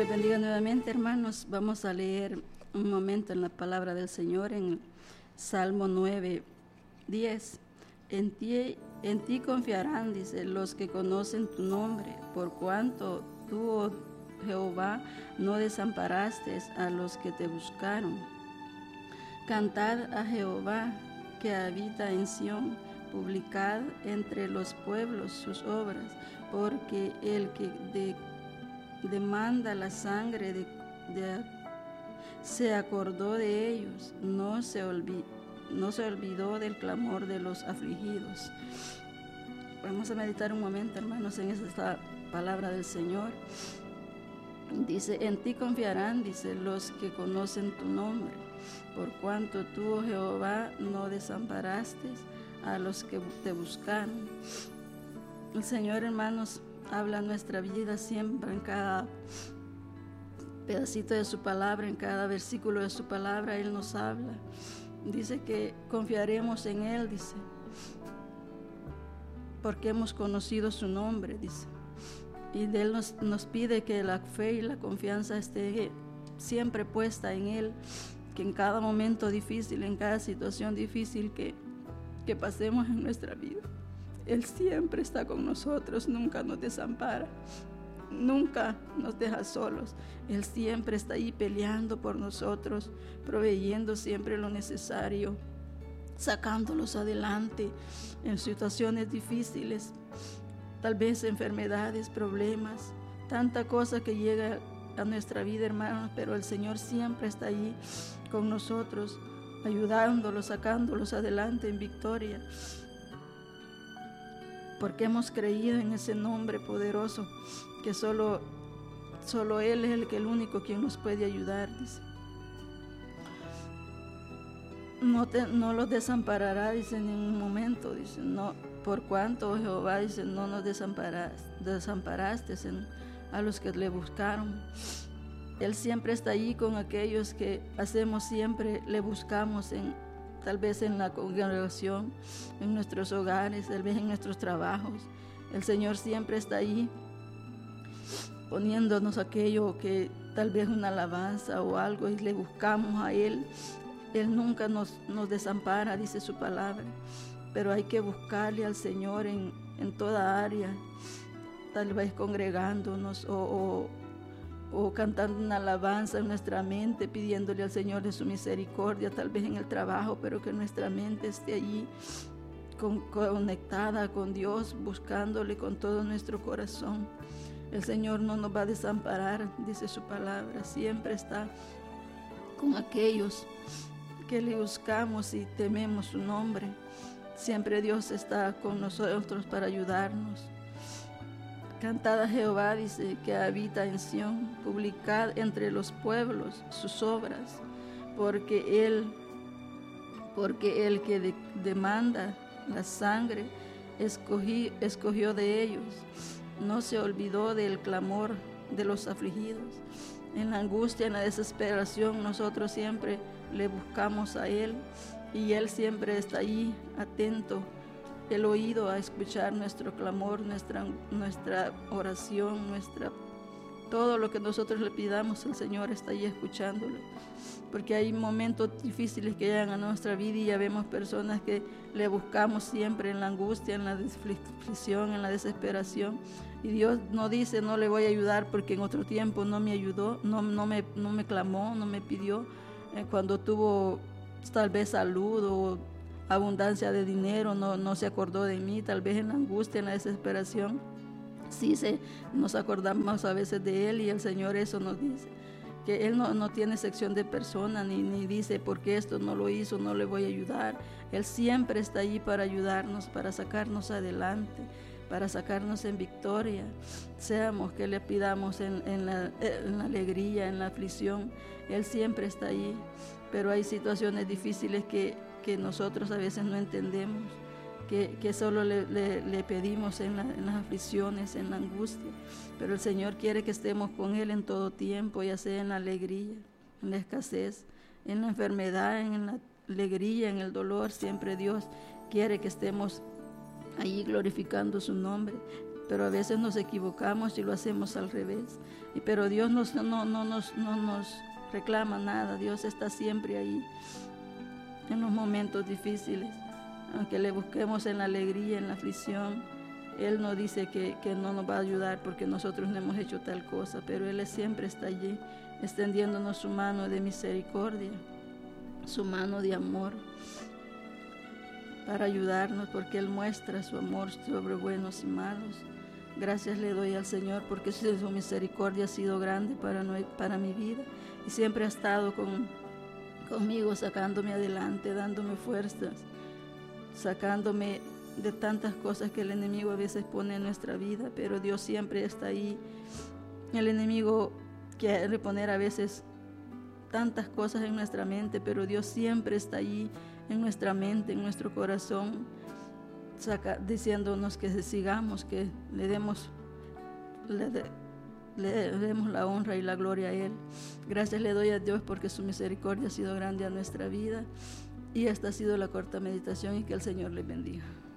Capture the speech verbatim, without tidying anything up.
bendiga nuevamente, hermanos. Vamos a leer un momento en la palabra del Señor en el Salmo nueve, diez. En ti, en ti confiarán, dice, los que conocen tu nombre, por cuanto tú, oh Jehová, no desamparaste a los que te buscaron. Cantad a Jehová, que habita en Sión, publicad entre los pueblos sus obras, porque el que de, demanda la sangre de, de, se acordó de ellos, no se, olvid, no se olvidó del clamor de los afligidos. Vamos a meditar un momento, hermanos, en esta palabra del Señor. Dice, en ti confiarán, dice, los que conocen tu nombre, por cuanto tú, oh Jehová, no desamparaste a los que te buscaron. El Señor, hermanos, habla nuestra vida siempre, en cada pedacito de su palabra, en cada versículo de su palabra, Él nos habla. Dice que confiaremos en Él, dice, porque hemos conocido su nombre, dice. Y de Él nos, nos pide que la fe y la confianza esté siempre puesta en Él, que en cada momento difícil, en cada situación difícil que, que pasemos en nuestra vida, Él siempre está con nosotros, nunca nos desampara, nunca nos deja solos. Él siempre está ahí peleando por nosotros, proveyendo siempre lo necesario, sacándolos adelante en situaciones difíciles. Tal vez enfermedades, problemas, tanta cosa que llega a nuestra vida, hermanos, pero el Señor siempre está allí con nosotros, ayudándolos, sacándolos adelante en victoria, porque hemos creído en ese nombre poderoso, que solo, solo Él es el, que el único quien nos puede ayudar, dice. No, te, no los desamparará, dice, en ningún momento, dice, no. Por cuanto, Jehová, dice, no nos desamparaste, desamparaste en, a los que le buscaron. Él siempre está allí con aquellos que hacemos siempre, le buscamos, en, tal vez en la congregación, en nuestros hogares, tal vez en nuestros trabajos. El Señor siempre está allí poniéndonos aquello que tal vez una alabanza o algo, y le buscamos a Él. Él nunca nos, nos desampara, dice su palabra. Pero hay que buscarle al Señor en, en toda área, tal vez congregándonos o, o, o cantando una alabanza en nuestra mente, pidiéndole al Señor de su misericordia, tal vez en el trabajo, pero que nuestra mente esté allí con, conectada con Dios, buscándole con todo nuestro corazón. El Señor no nos va a desamparar, dice su palabra, siempre está con aquellos que le buscamos y tememos su nombre. Siempre Dios está con nosotros para ayudarnos. Cantad a Jehová, dice, que habita en Sión, publicad entre los pueblos sus obras, porque Él, porque el que de, demanda la sangre escogí, escogió de ellos, no se olvidó del clamor de los afligidos. En la angustia, en la desesperación, nosotros siempre le buscamos a Él, y Él siempre está ahí, atento, el oído a escuchar nuestro clamor, nuestra, nuestra oración, nuestra, todo lo que nosotros le pidamos, el Señor está ahí escuchándolo. Porque hay momentos difíciles que llegan a nuestra vida y ya vemos personas que le buscamos siempre en la angustia, en la aflicción, en la desesperación. Y Dios no dice, no le voy a ayudar porque en otro tiempo no me ayudó, no, no, me, no me clamó, no me pidió. Eh, cuando tuvo tal vez salud o abundancia de dinero, no, no se acordó de mí, tal vez en la angustia, en la desesperación, sí se, nos acordamos a veces de Él, y el Señor eso nos dice, que Él no, no tiene sección de persona, ni, ni dice, porque esto no lo hizo, no le voy a ayudar. Él siempre está allí para ayudarnos, para sacarnos adelante, para sacarnos en victoria. Seamos que le pidamos en, en, la, en la alegría, en la aflicción, Él siempre está allí. Pero hay situaciones difíciles que, que nosotros a veces no entendemos, que, que solo le, le, le pedimos en, la, en las aflicciones, en la angustia. Pero el Señor quiere que estemos con Él en todo tiempo, ya sea en la alegría, en la escasez, en la enfermedad, en la alegría, en el dolor. Siempre Dios quiere que estemos allí glorificando su nombre. pero a veces nos equivocamos y lo hacemos al revés. Y, pero Dios nos, no, no, nos, no nos reclama nada, Dios está siempre ahí en los momentos difíciles. Aunque le busquemos en la alegría, en la aflicción, Él no dice que, que no nos va a ayudar porque nosotros no hemos hecho tal cosa, pero Él siempre está allí, extendiéndonos su mano de misericordia, su mano de amor, para ayudarnos, porque Él muestra su amor sobre buenos y malos. Gracias le doy al Señor porque su misericordia ha sido grande para, no, para mi vida y siempre ha estado con, conmigo, sacándome adelante, dándome fuerzas, sacándome de tantas cosas que el enemigo a veces pone en nuestra vida, pero Dios siempre está ahí. El enemigo quiere poner a veces tantas cosas en nuestra mente, pero Dios siempre está ahí en nuestra mente, en nuestro corazón, saca, diciéndonos que sigamos, que le demos, le, de, le demos la honra y la gloria a Él. Gracias le doy a Dios porque su misericordia ha sido grande a nuestra vida. Y esta ha sido la corta meditación y que el Señor les bendiga.